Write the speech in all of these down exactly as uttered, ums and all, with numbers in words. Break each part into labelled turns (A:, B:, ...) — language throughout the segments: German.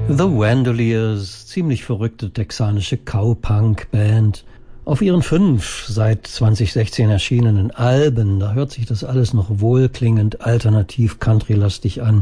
A: The Vandaliers, ziemlich verrückte texanische Cowpunk-Band. Auf ihren fünf seit zwanzig sechzehn erschienenen Alben, da hört sich das alles noch wohlklingend alternativ countrylastig an,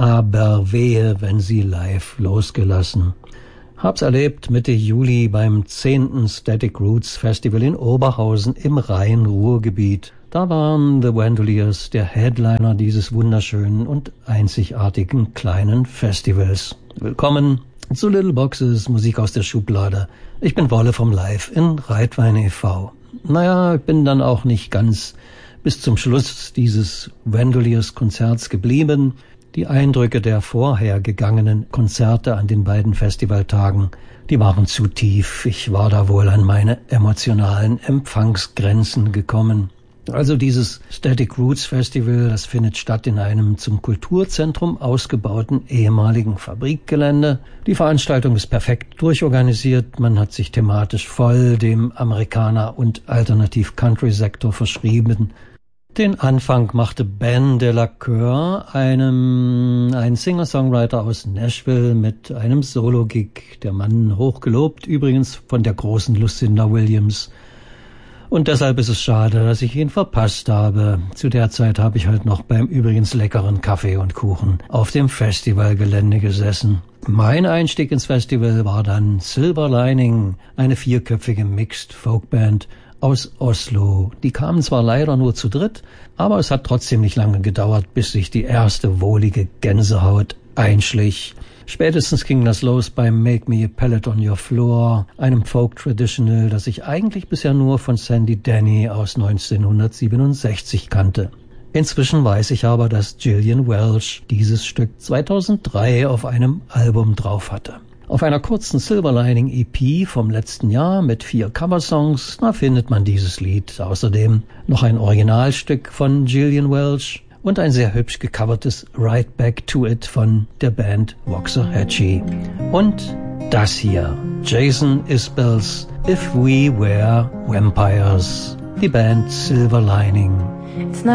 A: aber wehe, wenn sie live losgelassen. Hab's erlebt Mitte Juli beim zehnten Static Roots Festival in Oberhausen im Rhein-Ruhr-Gebiet. Da waren The Vandaliers der Headliner dieses wunderschönen und einzigartigen kleinen Festivals. Willkommen zu Little Boxes, Musik aus der Schublade. Ich bin Wolle vom Live in Reitwein e V Naja, ich bin dann auch nicht ganz bis zum Schluss dieses Vandaliers-Konzerts geblieben. Die Eindrücke der vorhergegangenen Konzerte an den beiden Festivaltagen, die waren zu tief. Ich war da wohl an meine emotionalen Empfangsgrenzen gekommen. Also dieses Static Roots Festival, das findet statt in einem zum Kulturzentrum ausgebauten ehemaligen Fabrikgelände. Die Veranstaltung ist perfekt durchorganisiert. Man hat sich thematisch voll dem Amerikaner- und Alternativ-Country-Sektor verschrieben. Den Anfang machte Ben de la Cour, einem, ein Singer-Songwriter aus Nashville mit einem Solo-Gig. Der Mann hochgelobt, übrigens von der großen Lucinda Williams. Und deshalb ist es schade, dass ich ihn verpasst habe. Zu der Zeit habe ich halt noch beim übrigens leckeren Kaffee und Kuchen auf dem Festivalgelände gesessen. Mein Einstieg ins Festival war dann Silver Lining, eine vierköpfige Mixed Folkband aus Oslo. Die kamen zwar leider nur zu dritt, aber es hat trotzdem nicht lange gedauert, bis sich die erste wohlige Gänsehaut einschlich. Spätestens ging das los beim Make Me a Pallet on Your Floor, einem Folk-Traditional, das ich eigentlich bisher nur von Sandy Denny aus neunzehnhundertsiebenundsechzig kannte. Inzwischen weiß ich aber, dass Gillian Welch dieses Stück zweitausenddrei auf einem Album drauf hatte. Auf einer kurzen Silver Lining E P vom letzten Jahr mit vier Coversongs, da findet man dieses Lied. Außerdem noch ein Originalstück von Gillian Welch und ein sehr hübsch gecovertes Right Back to It von der Band Waxahachie. Und das hier, Jason Isbell's If We Were Vampires, die Band Silver Lining.